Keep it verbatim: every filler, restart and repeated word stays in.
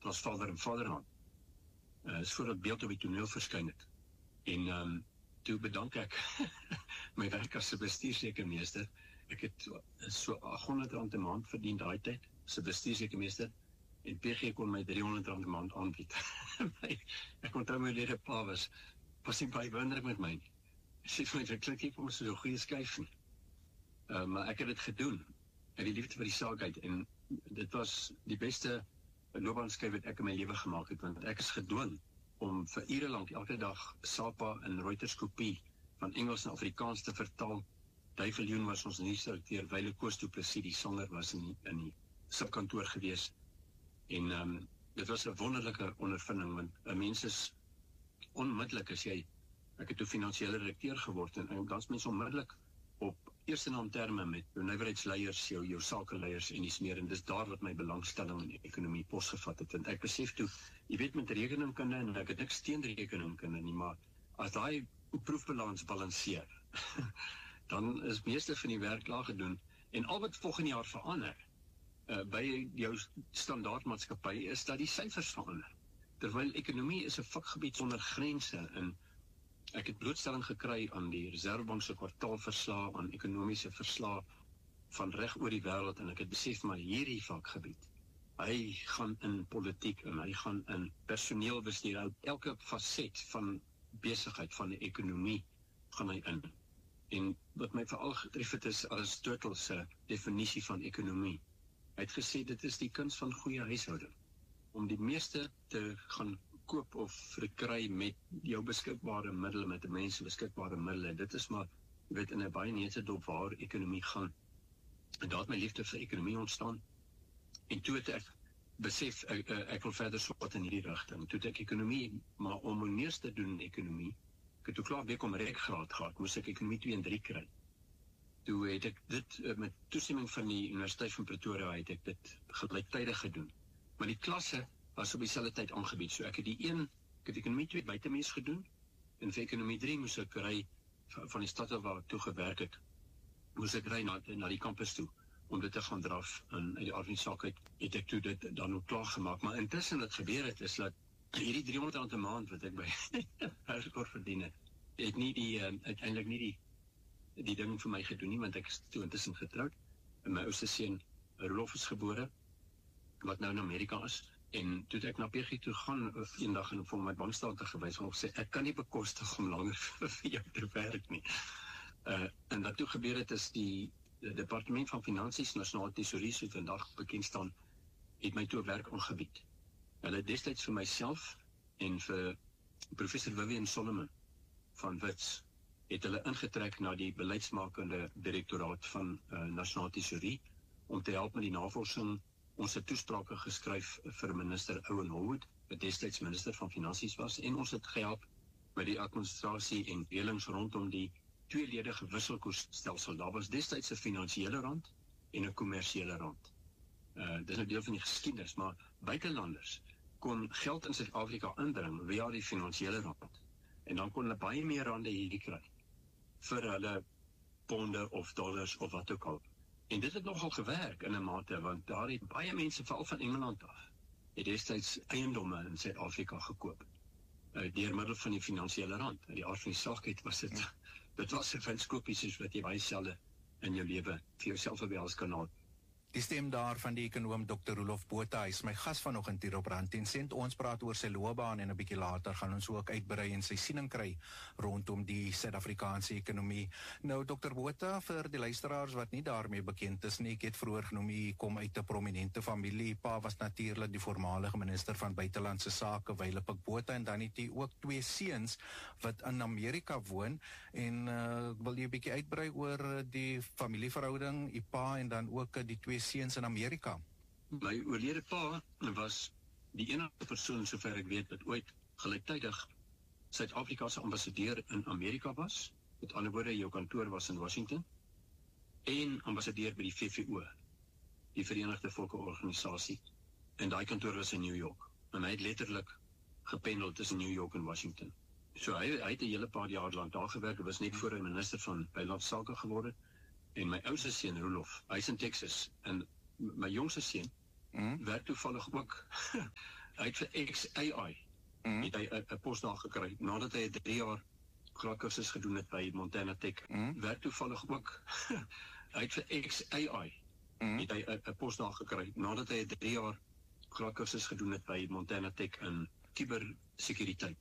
as vader en vaderland. Uh, is voordat beeld op die toneel verskyn het. En um, toe bedank ek my werk as 'n bestuursrekenmeester. Ek het so achthonderd rand 'n maand verdien daai tyd, as 'n bestuursrekenmeester, en P G kon my driehonderd rand 'n maand aanbied. Ek onthou my lede pa was, was nie baie wonderlik met my nie. Hy sê vir my, ek klink nie vir ons so 'n goeie skuif nie. Uh, maar ek het dit gedoen, en die liefde vir die saak uit, en dit was die beste loopbaanskuif wat ek in my lewe gemaak het, want ek is gedwing om vir ure lank elke dag Sapa en Reuters kopie van Engels en Afrikaans te vertaal. Duiveljoen was ons nuusdirekteur, Wyle Koos du Plessis, die sanger, was in die, in die subkantoor gewees. En um, dit was 'n wonderlike ondervinding, want 'n mens is onmiddellik as jy, ek het toe finansiële direkteur geword, en, en dan is mens onmiddellik op eerste naam terme met jou nywerheidsleiers, jou, jou sakeleiers en die smeer, en dis daar wat my belangstelling in die ekonomie posgevat het, en ek besef toe, jy weet met rekeningkunde, en ek het niks teen rekeningkunde nie, maar as daai proefbalans balanseer, dan is meeste van die werk klaar gedoen, en al wat volgende jaar verander, uh, by jou standaardmaatskappy, is dat die syfers verander, terwyl ekonomie is 'n vakgebied sonder grense, en ek het blootstelling gekry aan die Reservebank se kwartaalverslae, aan ekonomiese verslae van reg oor die wêreld, en ek het besef, maar hierdie vakgebied, hy gaan in politiek, en hy gaan in personeelbestuur, elke facet van besigheid, van die ekonomie, gaan hy in. En wat my veral getref het, is Aristotle se definisie van ekonomie. Hy het gesê, dit is die kuns van goeie huishouding, om die meeste te gaan koop of verkry met jou beskikbare middele, met die mense beskikbare middele. Dit is maar, jy weet, in 'n baie neutedop waar ekonomie gaan. En daar het my liefde vir ekonomie ontstaan. En toe het ek besef, ek, ek wil verder swat in hierdie rigting. Toe het ek ekonomie, maar om my neers te doen in ekonomie, ek het toe klaar week om rekgraad gehad, moes ek ekonomie twee en drie kry. Toe het ek dit, met toestemming van die Universiteit van Pretoria, het ek dit gelyktydig gedoen. Maar die klasse was op dieselfde tyd aangebied, so ek het die een, ek het ekonomie twee buitemees gedoen, en vir ekonomie drie moes ek ry van die stad waar ek toe gewerk het, moes ek ry na, na die campus toe, om dit te gaan draf, en uit die aard van die saak uit, het ek toe dit dan ook klaar gemaakt, maar intussen wat gebeur het, is dat hierdie driehonderd rand 'n maand, wat ek by Huisekort verdien het, het nie die, uh, uiteindelik nie die, die ding vir my gedoen nie, want ek is toe intussen getrouwd, en my oudste seun, Rolof, is gebore, wat nou in Amerika is, en toe ek na P G toe gaan, een dag en vir my bankstaat te gewys, en gesê, ek kan nie bekostig om langer vir jou te werk nie. Uh, en wat toe gebeur het, is die, die Departement van Finansies, Nasionale Tesourie, so vandag bekend staan, het my toe werk aangebied. Hulle het destijds vir myself, en vir professor Vivian Solomon, van Wits, het hulle ingetrek na die beleidsmakende direktoraat van uh, Nasionale Tesourie, om te help met die navorsing. Ons het toesprake geskryf vir minister Owen Holwood, wat destijds minister van Finansies was, en ons het gehelp met die administrasie en reëlings rondom die tweeledige wisselkoersstelsel. Daar was destijds 'n finansiële rand en 'n kommersiële rand. Uh, dit is nou deel van die geskiedenis, maar buitelanders kon geld in Suid-Afrika inbring via die finansiële rand. En dan kon hulle baie meer rande hierdie kry vir hulle ponde of dollars of wat ook al. En dit het nogal gewerk in 'n mate, want daar het baie mense, veral van Engeland af, het destijds eiendomme in Suid-Afrika gekoop, uh, deur middel van die finansiële rand. In die aard van die saak het, was dit, ja. dit was 'n winskoopie soos wat jy baie selde in jou lewe vir jouself op die kanaal. Die stem daar van die ekonoom dokter Rolof Botha, hy is my gas vanoggend hier op Rand en Sent. Ons praat oor sy loopbaan en 'n bietjie later gaan ons ook uitbrei en sy siening kry rondom die Suid-Afrikaanse ekonomie. Nou dokter Botha, vir die luisteraars wat nie daarmee bekend is nie, ek het vroeër genoem, hy kom uit 'n prominente familie. Pa was natuurlik die voormalige minister van buitelandse sake, Wyle Pik Botha, en dan het hy ook twee seuns wat in Amerika woon. En uh, wil jy 'n bietjie uitbrei oor die familieverhouding, die pa en dan ook die twee seuns in Amerika? My oorlede pa was die enige persoon, sover ek weet, wat ooit gelyktydig Suid-Afrika se ambassadeur in Amerika was. Met ander woorde, jou kantoor was in Washington, en ambassadeur by die V V O, die Verenigde Volke Organisasie, en daai kantoor was in New York. En hy het letterlik gependel tussen New York en Washington. So hy, hy het 'n hele paar jaar lang daar gewerk, was net voor hy minister van Buitelandse Sake geword het. En my oudste seun, Rolof, hy is in Texas, en my jongste seun, mm. werk toevallig ook Hy het vir X A I, mm. het hy 'n postdaag gekry, nadat hy drie jaar graadkursus gedoen het by Montana Tech. Mm. Werk toevallig ook, hy het vir X A I, mm. het hy 'n postdaag gekry, nadat hy drie jaar graadkursus gedoen het by Montana Tech in cybersekuriteit.